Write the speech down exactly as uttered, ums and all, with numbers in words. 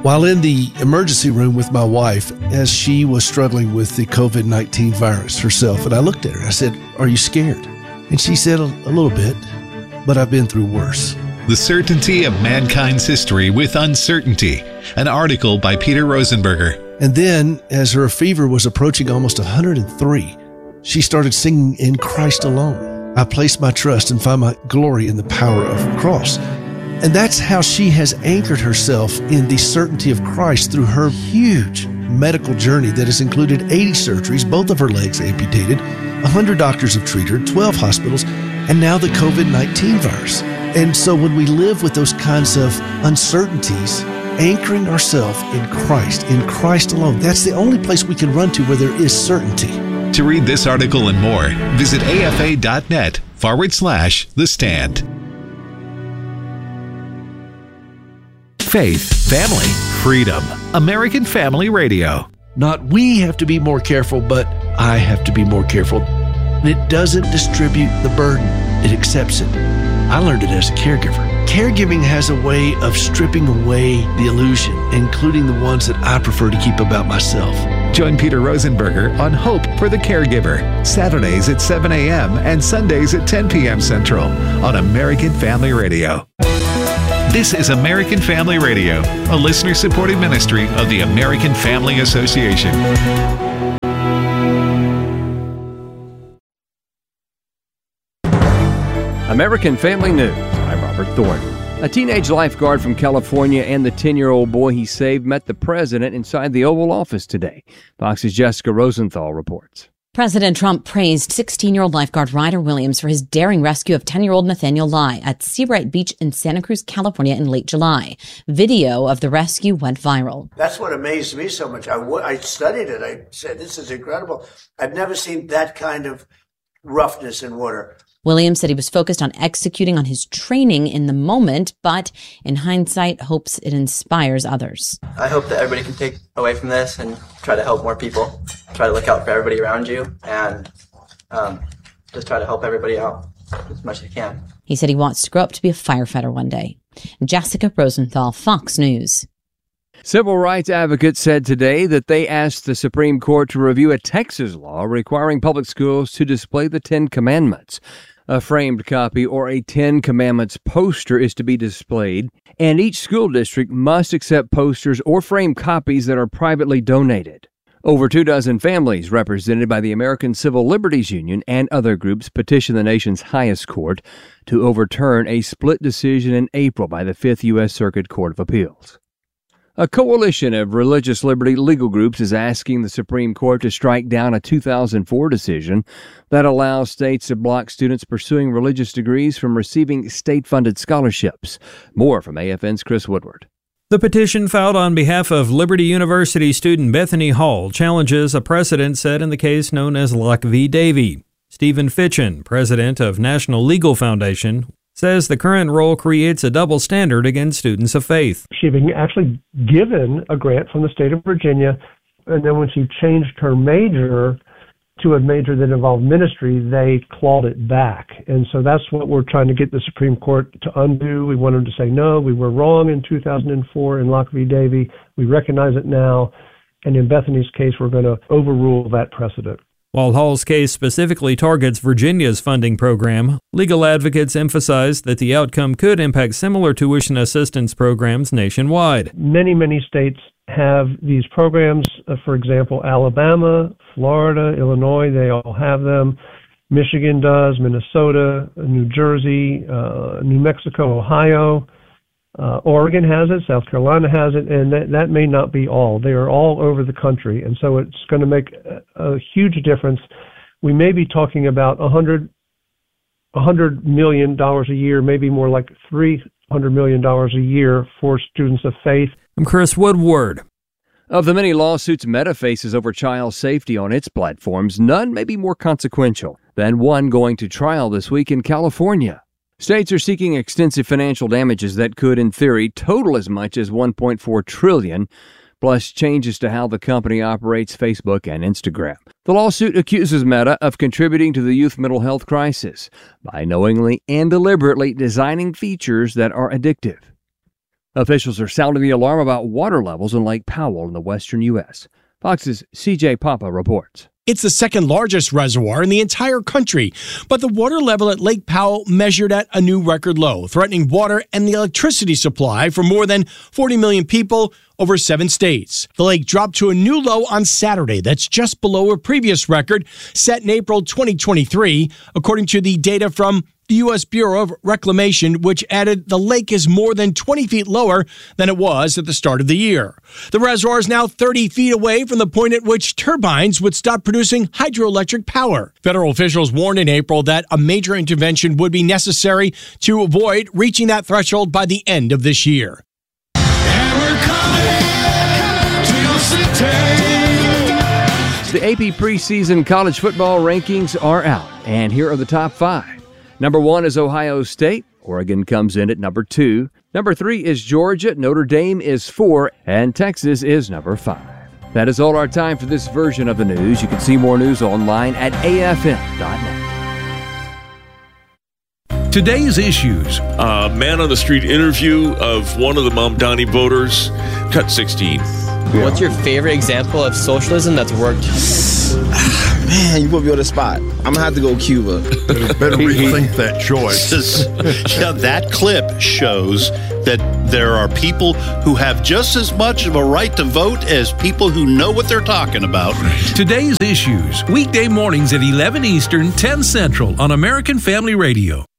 While in the emergency room with my wife, as she was struggling with the covid nineteen virus herself, and I looked at her, I said, "Are you scared?" And she said, "A, a little bit, but I've been through worse." The Certainty of Mankind's History with Uncertainty, an article by Peter Rosenberger. And then, as her fever was approaching almost one hundred three, she started singing "In Christ Alone. I place my trust and find my glory in the power of the cross." And that's how she has anchored herself in the certainty of Christ through her huge medical journey that has included eighty surgeries, both of her legs amputated, one hundred doctors have treated her, twelve hospitals, and now the covid nineteen virus. And so when we live with those kinds of uncertainties, anchoring ourselves in Christ, in Christ alone, that's the only place we can run to where there is certainty. To read this article and more, visit afa.net forward slash the stand. Faith, family, freedom. American Family Radio. Not we have to be more careful, but I have to be more careful. It doesn't distribute the burden. It accepts it. I learned it as a caregiver. Caregiving has a way of stripping away the illusion, including the ones that I prefer to keep about myself. Join Peter Rosenberger on Hope for the Caregiver, Saturdays at seven a.m. and Sundays at ten p.m. Central on American Family Radio. This is American Family Radio, a listener-supported ministry of the American Family Association. American Family News. I'm Robert Thornton. A teenage lifeguard from California and the ten-year-old boy he saved met the president inside the Oval Office today. Fox's Jessica Rosenthal reports. President Trump praised sixteen-year-old lifeguard Ryder Williams for his daring rescue of ten-year-old Nathaniel Lai at Seabright Beach in Santa Cruz, California in late July. Video of the rescue went viral. That's what amazed me so much. I, w- I studied it. I said, this is incredible. I've never seen that kind of roughness in water. Williams said he was focused on executing on his training in the moment, but in hindsight, hopes it inspires others. I hope that everybody can take away from this and try to help more people. Try to look out for everybody around you and um, just try to help everybody out as much as you can. He said he wants to grow up to be a firefighter one day. Jessica Rosenthal, Fox News. Civil rights advocates said today that they asked the Supreme Court to review a Texas law requiring public schools to display the Ten Commandments. A framed copy or a Ten Commandments poster is to be displayed, and each school district must accept posters or framed copies that are privately donated. Over two dozen families represented by the American Civil Liberties Union and other groups petitioned the nation's highest court to overturn a split decision in April by the Fifth U S Circuit Court of Appeals. A coalition of religious liberty legal groups is asking the Supreme Court to strike down a two thousand four decision that allows states to block students pursuing religious degrees from receiving state-funded scholarships. More from A F N's Chris Woodward. The petition filed on behalf of Liberty University student Bethany Hall challenges a precedent set in the case known as Locke v. Davey. Stephen Fitchen, president of National Legal Foundation, says the current rule creates a double standard against students of faith. She had been actually given a grant from the state of Virginia, and then when she changed her major to a major that involved ministry, they clawed it back. And so that's what we're trying to get the Supreme Court to undo. We want them to say, no, we were wrong in two thousand four in Locke v. Davey. We recognize it now. And in Bethany's case, we're going to overrule that precedent. While Hall's case specifically targets Virginia's funding program, legal advocates emphasize that the outcome could impact similar tuition assistance programs nationwide. Many, many states have these programs. Uh, for example, Alabama, Florida, Illinois, they all have them. Michigan does, Minnesota, New Jersey, uh, New Mexico, Ohio. Uh, Oregon has it, South Carolina has it, and that, that may not be all. They are all over the country, and so it's going to make a, a huge difference. We may be talking about one hundred, one hundred million dollars a year, maybe more like three hundred million dollars a year for students of faith. I'm Chris Woodward. Of the many lawsuits Meta faces over child safety on its platforms, none may be more consequential than one going to trial this week in California. States are seeking extensive financial damages that could, in theory, total as much as one point four trillion dollars, plus changes to how the company operates Facebook and Instagram. The lawsuit accuses Meta of contributing to the youth mental health crisis by knowingly and deliberately designing features that are addictive. Officials are sounding the alarm about water levels in Lake Powell in the western U S. Fox's C J Papa reports. It's the second largest reservoir in the entire country, but the water level at Lake Powell measured at a new record low, threatening water and the electricity supply for more than forty million people over seven states. The lake dropped to a new low on Saturday that's just below a previous record set in April twenty twenty-three, according to the data from the U S Bureau of Reclamation, which added the lake is more than twenty feet lower than it was at the start of the year. The reservoir is now thirty feet away from the point at which turbines would stop producing hydroelectric power. Federal officials warned in April that a major intervention would be necessary to avoid reaching that threshold by the end of this year. And we're coming to your city. The A P preseason college football rankings are out, and here are the top five. Number one is Ohio State. Oregon comes in at number two. Number three is Georgia. Notre Dame is four. And Texas is number five. That is all our time for this version of the news. You can see more news online at A F M dot net. Today's issues. Uh, man on the street interview of one of the Mamdani voters. Cut sixteen. Yeah. What's your favorite example of socialism that's worked? Man, you put me on the spot. I'm going to have to go Cuba. Better, better rethink that choice. Yeah, that clip shows that there are people who have just as much of a right to vote as people who know what they're talking about. Today's issues. Weekday mornings at eleven Eastern, ten Central on American Family Radio.